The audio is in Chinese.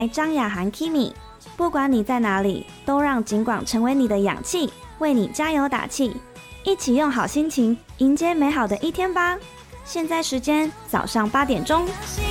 张雅涵 Kimi， 不管你在哪里，都让警广成为你的氧气，为你加油打气，一起用好心情迎接美好的一天吧。现在时间早上8点钟。